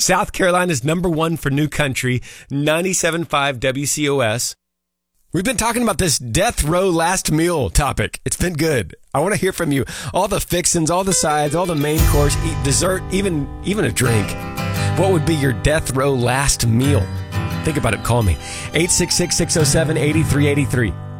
South Carolina's number one for new country, 97.5 WCOS. We've been talking about this death row last meal topic. It's been good. I want to hear from you. All the fixins, all the sides, all the main course, eat dessert, even a drink. What would be your death row last meal? Think about it. Call me. 866-607-8383.